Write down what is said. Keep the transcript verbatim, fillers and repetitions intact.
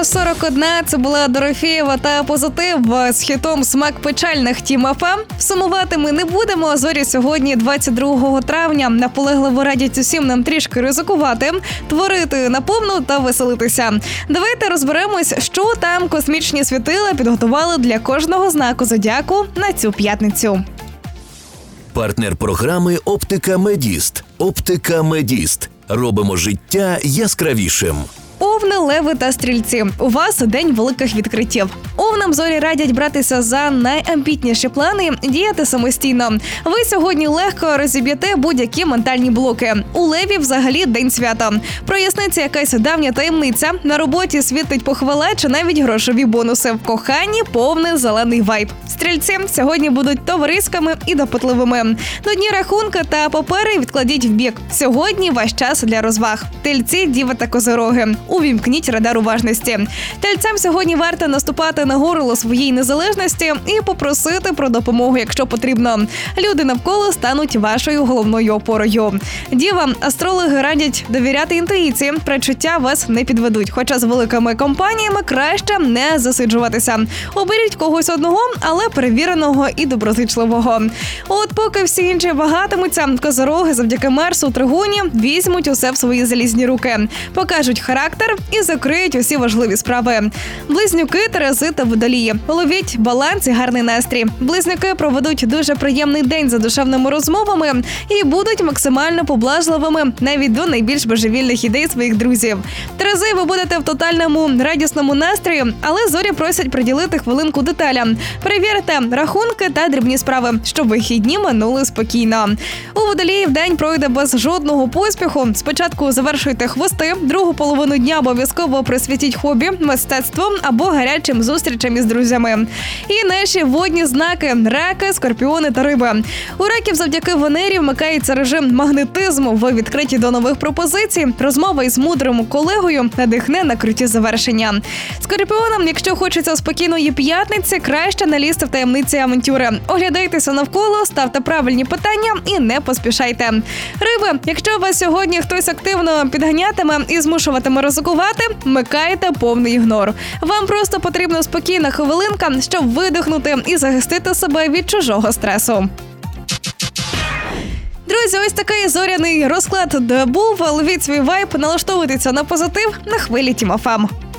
Сьома сорок один, це була Дорофєєва та Позитив з хітом «Смак печальних» Тім еф ем. Сумувати ми не будемо. Зорі сьогодні, двадцять другого травня, наполегливо радять усім нам трішки ризикувати, творити наповну та веселитися. Давайте розберемось, що там космічні світила підготували для кожного знаку зодіаку на цю п'ятницю. Партнер програми «Оптика Медіст». «Оптика Медіст». Робимо життя яскравішим. Овни, леви та стрільці. У вас день великих відкриттів. Овнам зорі радять братися за найамбітніші плани, діяти самостійно. Ви сьогодні легко розіб'єте будь-які ментальні блоки. У леві взагалі день свята. Проясниться якась давня таємниця. На роботі світить похвала чи навіть грошові бонуси. В коханні повний зелений вайб. Стрільці сьогодні будуть товариськими і допитливими. Нудні рахунки та папери відкладіть вбік. Сьогодні ваш час для розваг. Тельці, діви та козироги. Увімкніть радар уважності. Тельцям сьогодні варто наступати на горло своєї незалежності і попросити про допомогу, якщо потрібно. Люди навколо стануть вашою головною опорою. Дівам астрологи радять довіряти інтуїції, причуття вас не підведуть, хоча з великими компаніями краще не засиджуватися. Оберіть когось одного, але перевіреного і доброзичливого. От поки всі інші вагатимуться, козироги завдяки Марсу у Тригоні візьмуть усе в свої залізні руки, покажуть характер і закриють усі важливі справи. Близнюки, Терези та Водолії. Ловіть баланс і гарний настрій. Близнюки проведуть дуже приємний день за душевними розмовами і будуть максимально поблажливими навіть до найбільш божевільних ідей своїх друзів. Терези, ви будете в тотальному радісному настрої, але зорі просять приділити хвилинку деталям. Перевірте рахунки та дрібні справи, щоб вихідні минули спокійно. У Водоліїв день пройде без жодного поспіху. Спочатку завершуйте хвости, другу половину дня обов'язково присвятіть хобі, мистецтву або гарячим зустрічам із друзями. І наші водні знаки – раки, скорпіони та риби. У раків завдяки Венері вмикається режим магнетизму. Ви відкриті до нових пропозицій. Розмова із мудрим колегою надихне на круті завершення. Скорпіонам, якщо хочеться спокійної п'ятниці, краще не лізти в таємниці авантюри. Оглядайтеся навколо, ставте правильні питання і не поспішайте. Риби, якщо вас сьогодні хтось активно підганятиме і змушуватиме ризикувати, вмикайте повний ігнор. Вам просто потрібна спокійна хвилинка, щоб видихнути і захистити себе від чужого стресу. Друзі, ось такий зоряний розклад був. Ловіть свій вайб, налаштовуйтеся на позитив на хвилі Тім еф ем.